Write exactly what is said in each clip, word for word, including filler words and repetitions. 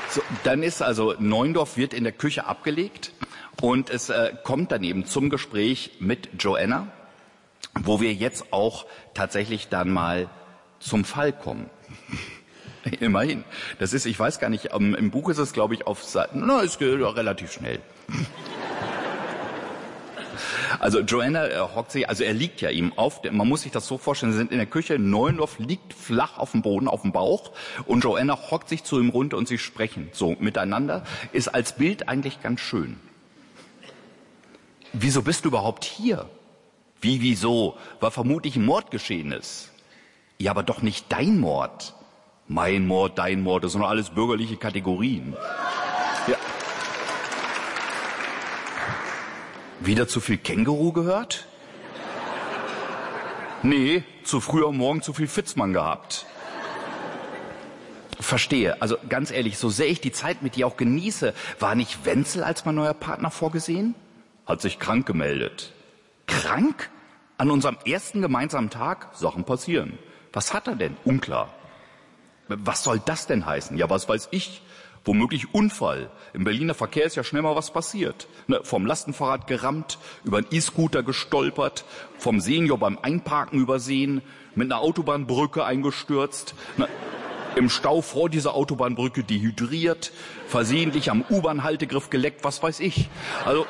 So, dann ist also Neuendorf wird in der Küche abgelegt und es äh, kommt dann eben zum Gespräch mit Joanna, wo wir jetzt auch tatsächlich dann mal zum Fall kommen. Immerhin. Das ist, ich weiß gar nicht, um, im Buch ist es, glaube ich, auf Seiten, na, es geht relativ schnell. Also Joanna äh, hockt sich, also er liegt ja ihm auf, man muss sich das so vorstellen, sie sind in der Küche, Neuendorf liegt flach auf dem Boden, auf dem Bauch und Joanna hockt sich zu ihm runter und sie sprechen so miteinander, ist als Bild eigentlich ganz schön. Wieso bist du überhaupt hier? Wie, wieso? Weil vermutlich ein Mord geschehen ist. Ja, aber doch nicht dein Mord. Mein Mord, dein Mord, das sind doch alles bürgerliche Kategorien. Ja. Wieder zu viel Känguru gehört? Nee, zu früh am Morgen zu viel Fitzmann gehabt. Verstehe. Also ganz ehrlich, so sehr ich die Zeit mit dir auch genieße, war nicht Wenzel als mein neuer Partner vorgesehen? Hat sich krank gemeldet. Krank? An unserem ersten gemeinsamen Tag? Sachen passieren. Was hat er denn? Unklar. Was soll das denn heißen? Ja, was weiß ich? Womöglich Unfall. Im Berliner Verkehr ist ja schnell mal was passiert. Ne, vom Lastenfahrrad gerammt, über einen E-Scooter gestolpert, vom Senior beim Einparken übersehen, mit einer Autobahnbrücke eingestürzt, ne, im Stau vor dieser Autobahnbrücke dehydriert, versehentlich am U-Bahn-Haltegriff geleckt, was weiß ich. Also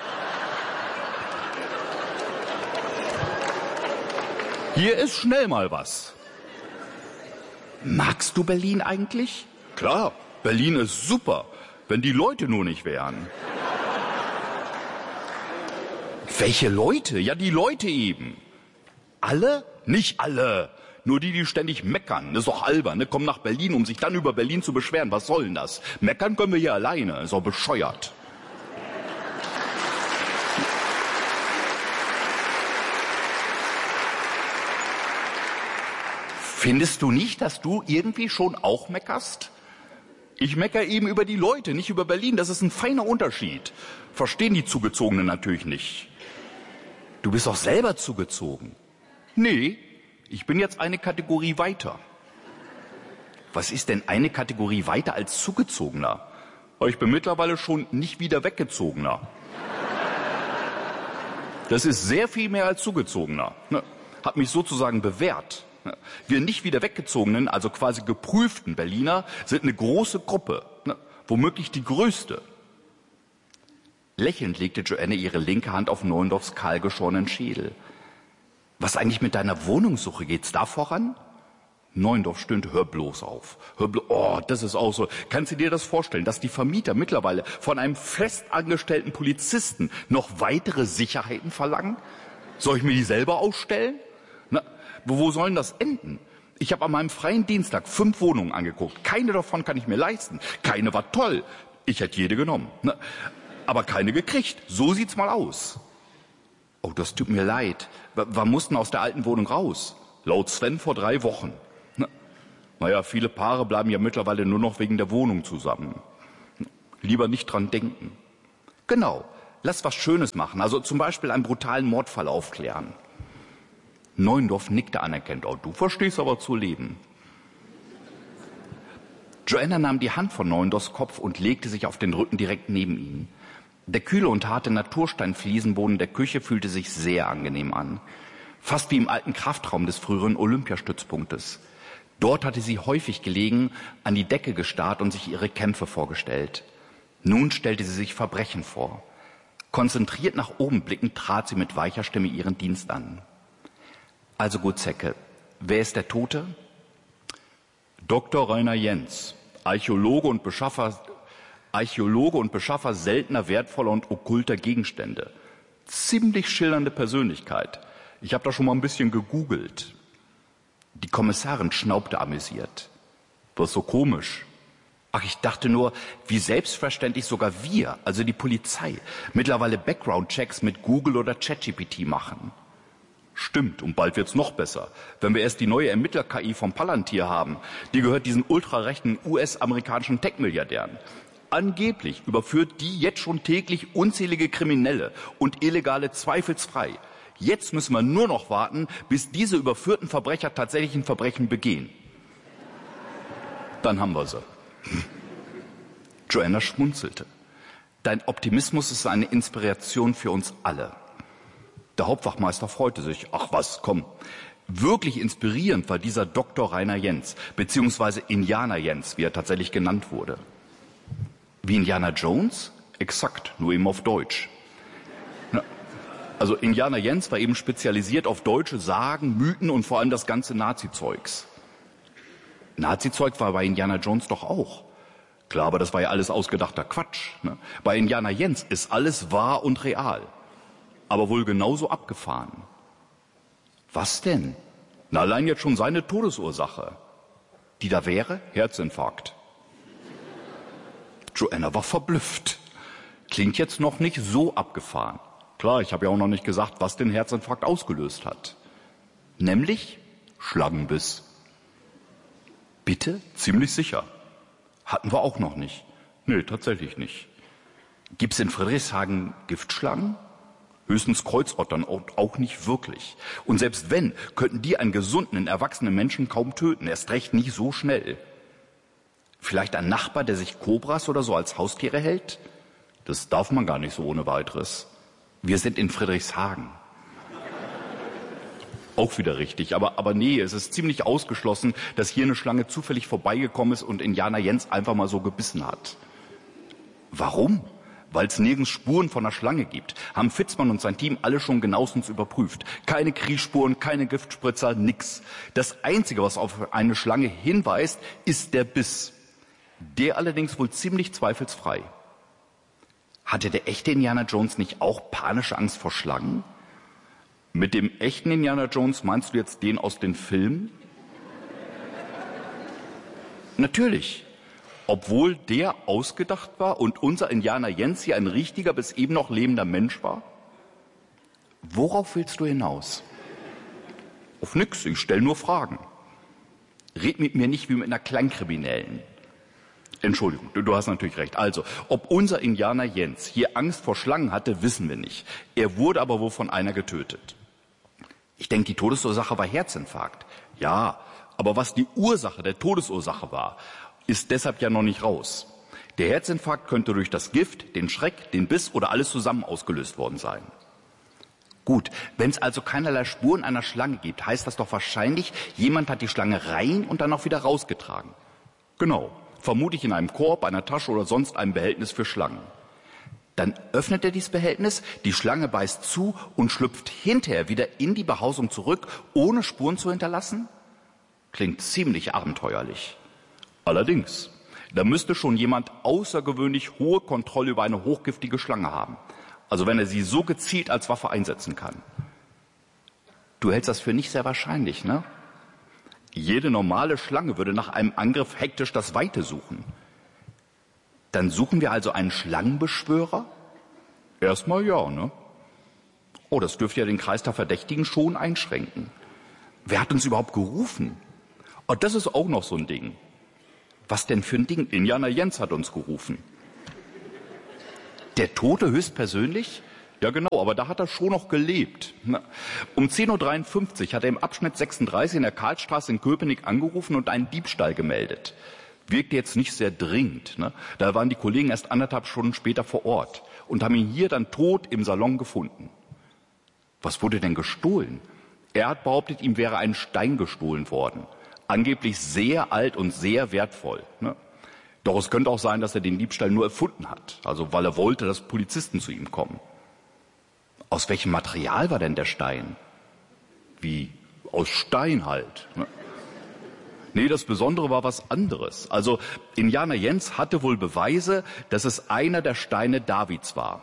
hier ist schnell mal was. Magst du Berlin eigentlich? Klar. Berlin ist super, wenn die Leute nur nicht wären. Welche Leute? Ja, die Leute eben. Alle? Nicht alle. Nur die, die ständig meckern. Das ist doch albern. Ne? Kommen nach Berlin, um sich dann über Berlin zu beschweren. Was soll denn das? Meckern können wir hier alleine. Das ist doch bescheuert. Findest du nicht, dass du irgendwie schon auch meckerst? Ich meckere eben über die Leute, nicht über Berlin. Das ist ein feiner Unterschied. Verstehen die Zugezogenen natürlich nicht. Du bist doch selber zugezogen. Nee, ich bin jetzt eine Kategorie weiter. Was ist denn eine Kategorie weiter als Zugezogener? Ich bin mittlerweile schon nicht wieder Weggezogener. Das ist sehr viel mehr als Zugezogener. Hat mich sozusagen bewährt. Wir nicht wieder weggezogenen, also quasi geprüften Berliner, sind eine große Gruppe, ne? Womöglich die größte. Lächelnd legte Joanna ihre linke Hand auf Neuendorfs kahlgeschorenen Schädel. Was eigentlich mit deiner Wohnungssuche? Geht's da voran? Neuendorf stöhnte, hör bloß auf. Hör blo oh, das ist auch so. Kannst du dir das vorstellen, dass die Vermieter mittlerweile von einem festangestellten Polizisten noch weitere Sicherheiten verlangen? Soll ich mir die selber ausstellen? Na, wo sollen das enden? Ich habe an meinem freien Dienstag fünf Wohnungen angeguckt. Keine davon kann ich mir leisten. Keine war toll. Ich hätte jede genommen. Na, aber keine gekriegt. So sieht's mal aus. Oh, das tut mir leid. W wann mussten aus der alten Wohnung raus? Laut Sven vor drei Wochen. Na, naja, viele Paare bleiben ja mittlerweile nur noch wegen der Wohnung zusammen. Lieber nicht dran denken. Genau. Lass was Schönes machen. Also zum Beispiel einen brutalen Mordfall aufklären. Neuendorf nickte anerkennend. Oh, du verstehst aber zu leben. Joanna nahm die Hand von Neuendorfs Kopf und legte sich auf den Rücken direkt neben ihn. Der kühle und harte Natursteinfliesenboden der Küche fühlte sich sehr angenehm an. Fast wie im alten Kraftraum des früheren Olympiastützpunktes. Dort hatte sie häufig gelegen, an die Decke gestarrt und sich ihre Kämpfe vorgestellt. Nun stellte sie sich Verbrechen vor. Konzentriert nach oben blickend trat sie mit weicher Stimme ihren Dienst an. Also gut, Zecke, wer ist der Tote? Doktor Rainer Jentz, Archäologe und Beschaffer, Archäologe und Beschaffer seltener, wertvoller und okkulter Gegenstände. Ziemlich schillernde Persönlichkeit. Ich habe da schon mal ein bisschen gegoogelt. Die Kommissarin schnaubte amüsiert. Was so komisch? Ach, ich dachte nur, wie selbstverständlich sogar wir, also die Polizei, mittlerweile Background-Checks mit Google oder ChatGPT machen. Stimmt, und bald wird's noch besser. Wenn wir erst die neue Ermittler-K I vom Palantir haben, die gehört diesen ultrarechten U S-amerikanischen Tech-Milliardären. Angeblich überführt die jetzt schon täglich unzählige Kriminelle und Illegale zweifelsfrei. Jetzt müssen wir nur noch warten, bis diese überführten Verbrecher tatsächlich ein Verbrechen begehen. Dann haben wir sie. Joanna schmunzelte. Dein Optimismus ist eine Inspiration für uns alle. Der Hauptwachmeister freute sich. Ach was, komm. Wirklich inspirierend war dieser Doktor Rainer Jens, beziehungsweise Indianer Jens, wie er tatsächlich genannt wurde. Wie Indiana Jones? Exakt, nur eben auf Deutsch. Also Indianer Jens war eben spezialisiert auf deutsche Sagen, Mythen und vor allem das ganze Nazi-Zeugs. Nazi-Zeug war bei Indiana Jones doch auch. Klar, aber das war ja alles ausgedachter Quatsch. Ne? Bei Indianer Jens ist alles wahr und real, aber wohl genauso abgefahren. Was denn? Na, allein jetzt schon seine Todesursache. Die da wäre? Herzinfarkt. Joanna war verblüfft. Klingt jetzt noch nicht so abgefahren. Klar, ich habe ja auch noch nicht gesagt, was den Herzinfarkt ausgelöst hat. Nämlich Schlangenbiss. Bitte? Ziemlich sicher. Hatten wir auch noch nicht. Nee, tatsächlich nicht. Gibt's in Friedrichshagen Giftschlangen? Höchstens Kreuzottern, auch nicht wirklich. Und selbst wenn, könnten die einen gesunden, erwachsenen Menschen kaum töten. Erst recht nicht so schnell. Vielleicht ein Nachbar, der sich Kobras oder so als Haustiere hält? Das darf man gar nicht so ohne weiteres. Wir sind in Friedrichshagen. Auch wieder richtig, aber, aber nee, es ist ziemlich ausgeschlossen, dass hier eine Schlange zufällig vorbeigekommen ist und Indianer Jens einfach mal so gebissen hat. Warum? Weil es nirgends Spuren von einer Schlange gibt, haben Fitzmann und sein Team alle schon genauestens überprüft. Keine Kriechspuren, keine Giftspritzer, nix. Das Einzige, was auf eine Schlange hinweist, ist der Biss. Der allerdings wohl ziemlich zweifelsfrei. Hatte der echte Indiana Jones nicht auch panische Angst vor Schlangen? Mit dem echten Indiana Jones meinst du jetzt den aus den Filmen? Natürlich. Obwohl der ausgedacht war und unser Indianer Jens hier ein richtiger bis eben noch lebender Mensch war? Worauf willst du hinaus? Auf nix, ich stelle nur Fragen. Red mit mir nicht wie mit einer Klangkriminellen. Entschuldigung, du, du hast natürlich recht. Also, ob unser Indianer Jens hier Angst vor Schlangen hatte, wissen wir nicht. Er wurde aber wohl von einer getötet. Ich denke, die Todesursache war Herzinfarkt. Ja, aber was die Ursache der Todesursache war, ist deshalb ja noch nicht raus. Der Herzinfarkt könnte durch das Gift, den Schreck, den Biss oder alles zusammen ausgelöst worden sein. Gut, wenn es also keinerlei Spuren einer Schlange gibt, heißt das doch wahrscheinlich, jemand hat die Schlange rein und dann auch wieder rausgetragen. Genau, vermutlich in einem Korb, einer Tasche oder sonst einem Behältnis für Schlangen. Dann öffnet er dieses Behältnis, die Schlange beißt zu und schlüpft hinterher wieder in die Behausung zurück, ohne Spuren zu hinterlassen? Klingt ziemlich abenteuerlich. Allerdings, da müsste schon jemand außergewöhnlich hohe Kontrolle über eine hochgiftige Schlange haben. Also wenn er sie so gezielt als Waffe einsetzen kann. Du hältst das für nicht sehr wahrscheinlich, ne? Jede normale Schlange würde nach einem Angriff hektisch das Weite suchen. Dann suchen wir also einen Schlangenbeschwörer? Erstmal ja, ne? Oh, das dürfte ja den Kreis der Verdächtigen schon einschränken. Wer hat uns überhaupt gerufen? Oh, das ist auch noch so ein Ding. Was denn für ein Ding? Indianer Jens hat uns gerufen. Der Tote höchstpersönlich? Ja genau, aber da hat er schon noch gelebt. Um zehn Uhr dreiundfünfzig hat er im Abschnitt sechsunddreißig in der Karlstraße in Köpenick angerufen und einen Diebstahl gemeldet. Wirkte jetzt nicht sehr dringend. Ne? Da waren die Kollegen erst anderthalb Stunden später vor Ort und haben ihn hier dann tot im Salon gefunden. Was wurde denn gestohlen? Er hat behauptet, ihm wäre ein Stein gestohlen worden. Angeblich sehr alt und sehr wertvoll. Ne? Doch es könnte auch sein, dass er den Diebstahl nur erfunden hat. Also weil er wollte, dass Polizisten zu ihm kommen. Aus welchem Material war denn der Stein? Wie? Aus Stein halt. Ne? Nee, das Besondere war was anderes. Also Indianer Jens hatte wohl Beweise, dass es einer der Steine Davids war.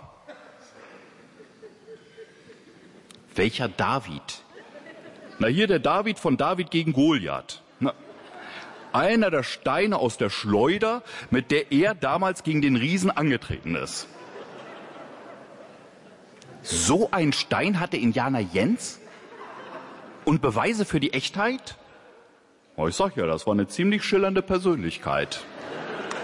Welcher David? Na hier der David von David gegen Goliath. Na, einer der Steine aus der Schleuder, mit der er damals gegen den Riesen angetreten ist. So ein Stein hatte Indianer Jens? Und Beweise für die Echtheit? Oh, ich sag ja, das war eine ziemlich schillernde Persönlichkeit.